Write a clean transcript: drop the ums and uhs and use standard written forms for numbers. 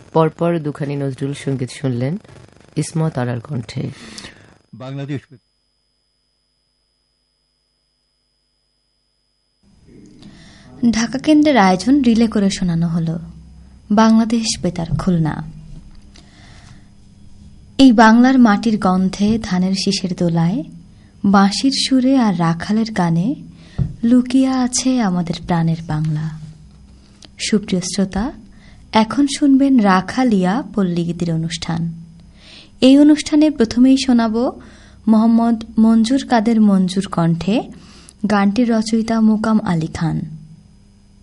পরপর দুখানি নজরুল সঙ্গীত শুনলেন ইসমত আরার কণ্ঠে। বাংলাদেশ ঢাকা কেন্দ্রের আয়োজন রিলে করে শোনানো হলো বাংলাদেশ বেতার খুলনা। এই বাংলার মাটির গন্ধে, ধানের শীষের দোলায়, বাঁশির সুরে আর রাখালের গানে লুকিয়ে আছে আমাদের প্রাণের বাংলা। সুপ্রিয় শ্রোতা, এখন শুনবেন রাখালিয়া পল্লীগীতির অনুষ্ঠান। এই অনুষ্ঠানে প্রথমেই শোনাব মোহাম্মদ মঞ্জুর কাদের মঞ্জুর কণ্ঠে গানটির রচয়িতা মোকাম আলী খান।